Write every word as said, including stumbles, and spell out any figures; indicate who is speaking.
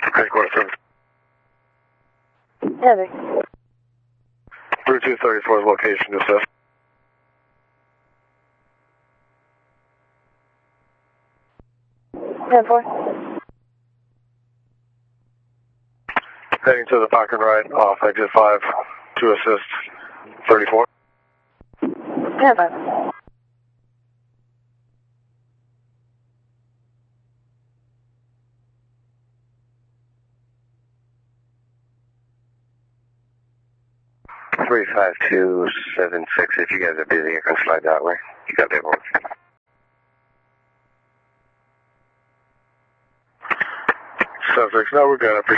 Speaker 1: Headquarters service.
Speaker 2: Heavy.
Speaker 1: Route two thirty-four's location assist.
Speaker 2: ten four.
Speaker 1: Heading to the parking right off exit five to assist thirty-four.
Speaker 2: ten five.
Speaker 3: three five two seven six, if you guys are busy, you can slide that way. You got that one.
Speaker 1: seven six, no, we're good. I appreciate